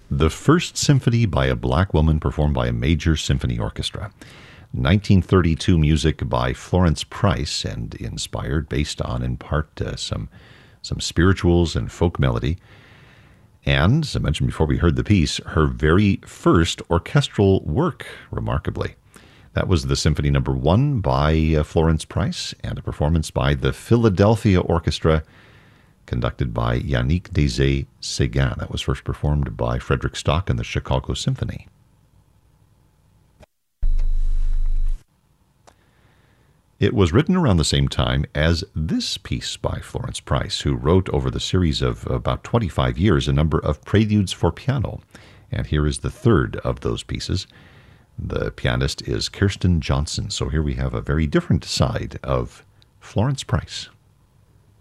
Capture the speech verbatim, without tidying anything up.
The first symphony by a black woman performed by a major symphony orchestra. nineteen thirty-two music by Florence Price, and inspired, based on, in part, uh, some some spirituals and folk melody. And, as I mentioned before we heard the piece, her very first orchestral work, remarkably. That was the Symphony Number One by uh, Florence Price, and a performance by the Philadelphia Orchestra, conducted by Yannick Deshaies-Séguin. That was first performed by Frederick Stock and the Chicago Symphony. It was written around the same time as this piece by Florence Price, who wrote over the series of about twenty-five years a number of preludes for piano. And here is the third of those pieces. The pianist is Kirsten Johnson. So here we have a very different side of Florence Price.